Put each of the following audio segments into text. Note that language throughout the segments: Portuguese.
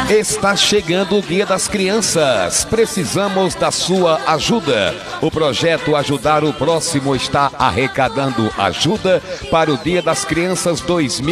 Está chegando o Dia das Crianças. Precisamos da sua ajuda. O projeto Ajudar o Próximo está arrecadando ajuda para o Dia das Crianças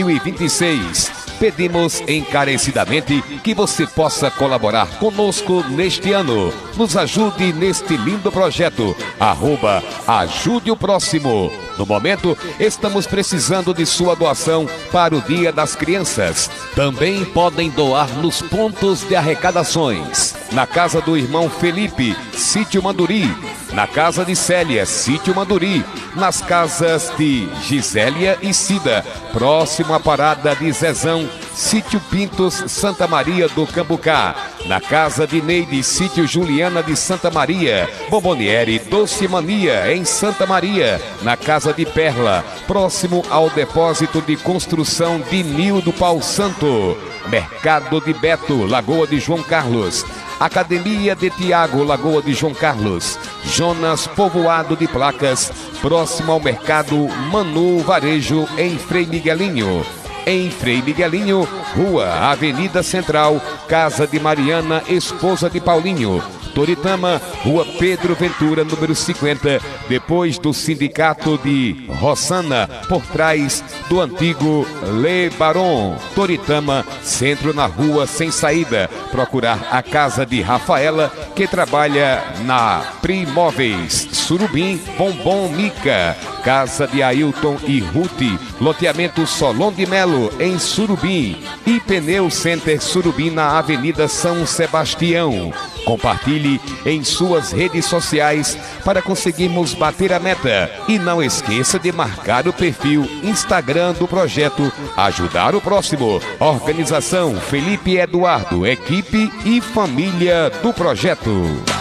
2026. Pedimos encarecidamente que você possa colaborar conosco neste ano. Nos ajude neste lindo projeto. @Ajude o Próximo. No momento, estamos precisando de sua doação para o Dia das Crianças. Também podem doar nos pontos de arrecadações. Na casa do irmão Felipe, Sítio Manduri. Na casa de Célia, Sítio Manduri. Nas casas de Gisélia e Cida, próximo à parada de Zezão, Sítio Pintos, Santa Maria do Cambucá. Na casa de Neide, Sítio Juliana de Santa Maria. Bomboniere Doce Mania, em Santa Maria. Na casa de Perla, próximo ao depósito de construção de Nildo Pau Santo. Mercado de Beto, Lagoa de João Carlos. Academia de Tiago, Lagoa de João Carlos. Jonas Povoado de Placas, próximo ao Mercado Manu Varejo, em Frei Miguelinho. Em Frei Miguelinho, Rua Avenida Central, Casa de Mariana, esposa de Paulinho. Toritama, Rua Pedro Ventura, número 50, depois do Sindicato de Rossana, por trás do antigo Le Baron. Toritama, centro na Rua Sem Saída. Procurar a casa de Rafaela, que trabalha na Primóveis. Surubim, Bombom Mica. Casa de Ailton e Ruth, loteamento Solon de Melo, em Surubim. E Pneu Center Surubim, na Avenida São Sebastião. Compartilhe em suas redes sociais para conseguirmos bater a meta. E não esqueça de marcar o perfil Instagram do projeto Ajudar o Próximo. Organização Felipe Eduardo, equipe e família do projeto.